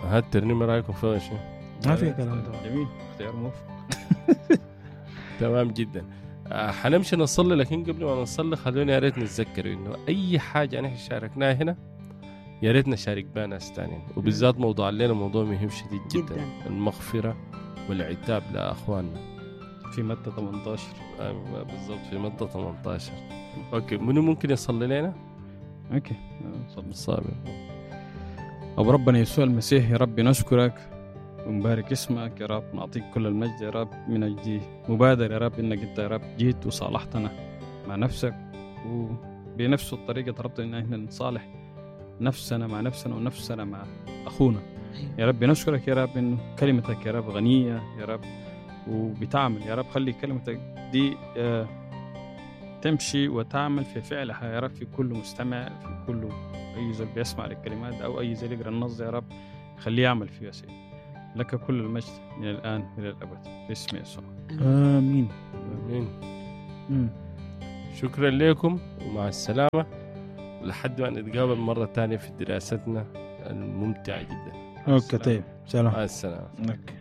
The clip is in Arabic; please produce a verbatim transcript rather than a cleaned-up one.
هات ترنيمة رايكم فيها شنو؟ ما في كلام. جميل، اختيار موفق. تمام جدا. آه حنمشي نصلي، لكن قبل ما نصلي خلونا يا ريت نتذكر انه اي حاجه نحن شاركناها هنا يا ريت نشارك بها ناس ثانيين، وبالذات موضوع لنا موضوع مهم شديد جدا, جداً. المغفره والعتاب لاخواننا في متى ثمانية عشر. آه بالضبط في متى ثمانية عشر. اوكي، منو ممكن يصلي لنا؟ اوكي صلي. الصابر. أبو ربنا يسوع المسيح، يا رب نشكرك ونبارك اسمك يا رب، نعطيك كل المجد يا رب من أجل مبادر يا رب إنك أنت يا رب جيت وصالحتنا مع نفسك، وبنفس الطريقة طلبت إن إحنا نصالح نفسنا مع نفسنا ونفسنا مع أخونا. يا رب نشكرك يا رب إنه كلمتك يا رب غنية يا رب وبتعمل يا رب. خلي كلمتك دي تمشي وتعمل في فعلها يا رب في كل مستمع، في كل أي زول بيسمع الكلمات أو أي زول يقرأ النص يا رب، خليه يعمل فيه يا سيدي. لك كل المجد من الآن إلى الأبد في اسم يسوع. آمين. امين. مم. شكرا لكم ومع السلامه، لحد ما نتقابل مره ثانيه في دراستنا الممتعه جدا. اوكي طيب، سلام. مع السلامه. اوكي.